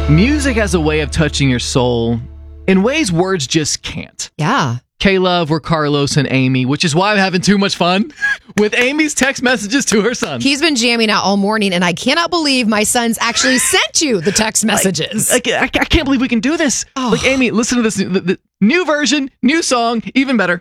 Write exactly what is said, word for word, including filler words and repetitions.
Music has a way of touching your soul in ways words just can't. Yeah. K-Love, we're Carlos and Amy, which is why I'm having too much fun with Amy's text messages to her son. He's been jamming out all morning, and I cannot believe my son's actually sent you the text messages. Like, like, I, I can't believe we can do this. Oh. Like, Amy, listen to this. The, the new version, new song, even better.